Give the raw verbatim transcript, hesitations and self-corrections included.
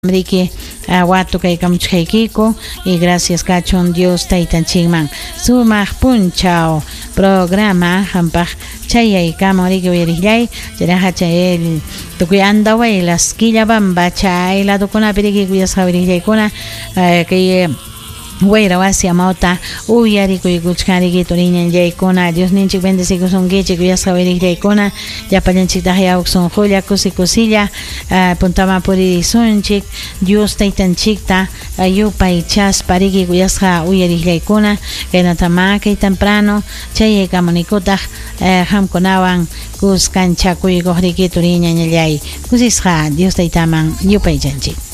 Rique aguato kay kamuchhaykiko y gracias kachon Dios taytanchikman sumaq punchao programa hampaq chayay kamarique uyariklay chiraja chay tukuy andaway las quillabamba chay lado kuna piriki kuyas jawiriklaykuna kay Wayra wasi amauta uyarikuy kuchkanriki turiñanllaykuna Dios ninchik bendecikusunkichik kuyasqa wirikllaykuna llapallanchiktaq yawqsun Julia kusi kusilla puntama purisunchik Dios taytanchikta yupay chaspa riki kuyasqa uyariklaykuna kaynatama kay temprano chay kamunikutaq hamkunawan kuskanchakuykuq riki turiñanllay kusisqa Dios taytaman yupaychanchik.